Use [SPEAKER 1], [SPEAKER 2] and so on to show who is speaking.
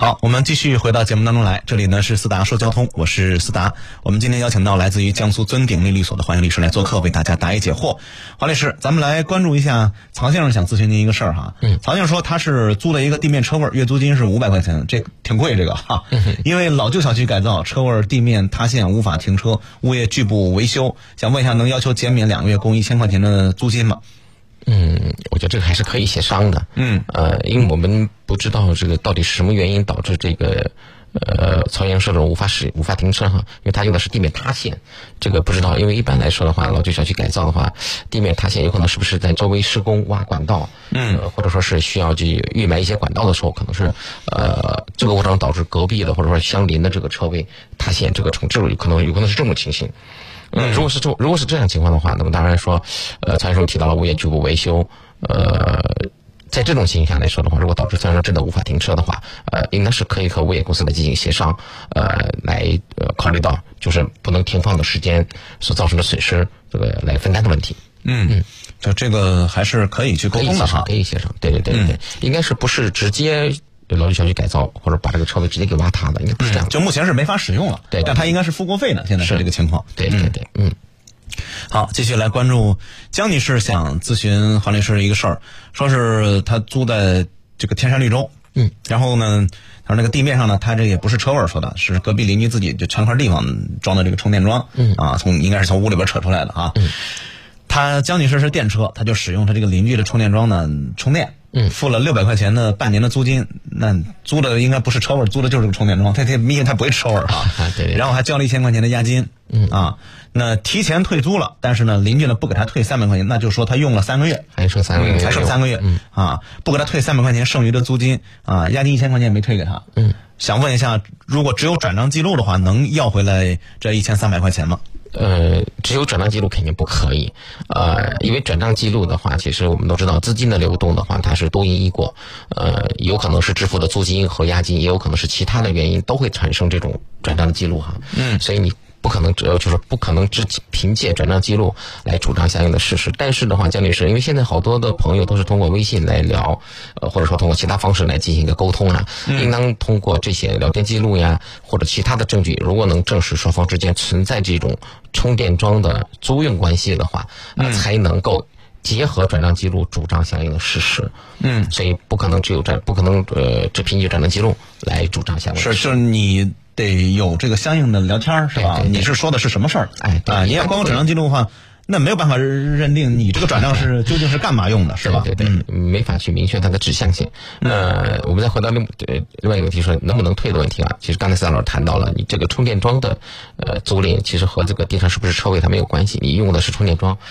[SPEAKER 1] 好，我们继续回到节目当中来，这里呢是思达说交通，我是思达。我们今天邀请到来自于江苏尊鼎利律所的黄英律师来做客，为大家答疑解惑。黄律师，咱们来关注一下曹先生想咨询您一个事儿哈。曹先生说他是租了一个地面车位，月租金是500块钱，这挺贵这个哈。因为老旧小区改造，车位地面塌陷无法停车，物业拒不维修，想问一下能要求减免2个月共1000块钱的租金吗？
[SPEAKER 2] 我觉得这个还是可以协商的。因为我们不知道这个到底是什么原因导致这个曹先生无法停车哈，因为他用的是地面塌陷，这个不知道。因为一般来说的话，老旧小区改造的话，地面塌陷有可能是不是在周围施工挖管道，或者说是需要去预埋一些管道的时候，可能是这个过程导致隔壁的或者说相邻的这个车位塌陷，这个有可能是这种情形。如果是这样情况的话，那么当然说，曹先生提到了物业拒不维修，在这种情形下来说的话，如果导致曹先生真的无法停车的话，应该是可以和物业公司来进行协商，来考虑到就是不能停放的时间所造成的损失，这个来分担的问题。
[SPEAKER 1] 就这个还是可以去沟通的哈，
[SPEAKER 2] 可以协商，对，应该是不是直接老旧小区改造或者把这个车位直接给挖塌了，应该不是这样。
[SPEAKER 1] 就目前是没法使用了，
[SPEAKER 2] 对，
[SPEAKER 1] 但他应该是付过费的，现在是这个情况。
[SPEAKER 2] 对。
[SPEAKER 1] 好，继续来关注江女士想咨询黄律师一个事儿，说是她租在这个天山绿洲，然后呢，他说那个地面上呢，他这也不是车位说的，是隔壁邻居自己就圈块地方装的这个充电桩，应该是从屋里边扯出来的啊。他江女士是电车，他就使用他这个邻居的充电桩呢充电，付了600块钱的半年的租金，那租的应该不是车位，租的就是个充电桩，因为他不会车位啊。
[SPEAKER 2] 对。
[SPEAKER 1] 然后还交了1000块钱的押金，那提前退租了，但是呢，邻居呢不给他退300块钱，那就说他用了3个月，
[SPEAKER 2] 还剩3个月，
[SPEAKER 1] 不给他退300块钱剩余的租金押金1000块钱也没退给他。想问一下，如果只有转账记录的话，能要回来这1300块钱吗？
[SPEAKER 2] 只有转账记录肯定不可以，因为转账记录的话，其实我们都知道资金的流动的话，它是多因一果，有可能是支付的租金和押金，也有可能是其他的原因，都会产生这种转账的记录哈。所以你不可能只凭借转账记录来主张相应的事实。但是的话，江女士，因为现在好多的朋友都是通过微信来聊，或者说通过其他方式来进行一个沟通应当通过这些聊天记录呀，或者其他的证据，如果能证实双方之间存在这种充电桩的租用关系的话，才能够结合转账记录主张相应的事实。所以不可能只凭借转账记录来主张相应的事实。
[SPEAKER 1] 就是你得有这个相应的聊天是吧？你是说的是什么事儿？你要光有转账记录的话，那没有办法认定你这个转账是究竟是干嘛用的，是吧？
[SPEAKER 2] 对，没法去明确它的指向性。我们再回到另外一个问题，说能不能退的问题啊？其实刚才思达老师谈到了，你这个充电桩的租赁，其实和这个地上是不是车位它没有关系，你用的是充电桩。